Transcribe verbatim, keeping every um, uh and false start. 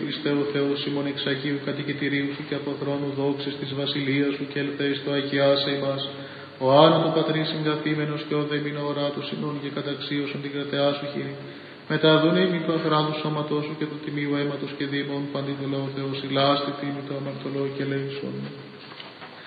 Χριστέ ο Θεός ημών εξ Αγίου κατοικητηρίου σου και από θρόνου δόξης της βασιλείας σου και ελθέης το αγιάσε ημάς. Ο Άννα του Πατρί συγκαθήμενος και ο δεμήν οράτου συνών και καταξίωσον την κρατεά σου χείρη. Μετά δούνε ημί του αχράντου σώματός σου και του τιμίου αίματος και δήμων παντή το Θεός ηλάστη τίμη το αμαρτωλό και λέησον.